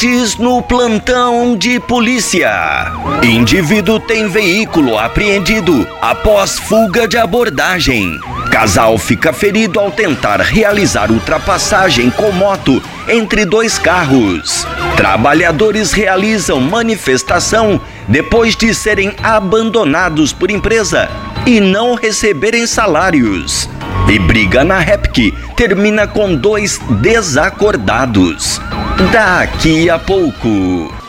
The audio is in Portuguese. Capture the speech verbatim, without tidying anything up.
Diz no plantão de polícia. Indivíduo tem veículo apreendido após fuga de abordagem. Casal fica ferido ao tentar realizar ultrapassagem com moto entre dois carros. Trabalhadores realizam manifestação depois de serem abandonados por empresa e não receberem salários. E briga na Repque termina com dois desacordados. Daqui a pouco.